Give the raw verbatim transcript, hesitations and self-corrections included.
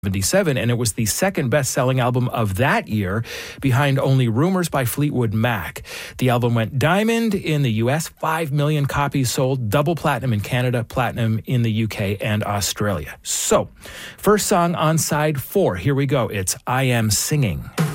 seventy-seven, and it was the second best-selling album of that year, behind only Rumors by Fleetwood Mac. The album went diamond in the U S, five million copies sold, double platinum in Canada, platinum in the U K and Australia. So, first song on side four. Here we go. It's I Am Singing.